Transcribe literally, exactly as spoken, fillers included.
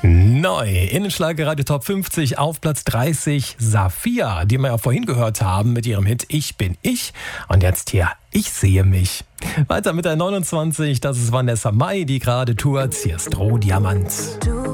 Neu in den Schlagerradio Top fünfzig auf Platz dreißig Safiya, die wir ja vorhin gehört haben mit ihrem Hit Ich bin ich. Und jetzt hier Ich sehe mich. Weiter mit der neunundzwanzig, das ist Vanessa Mai, die gerade tourt. Hier ist Rohdiamant. Du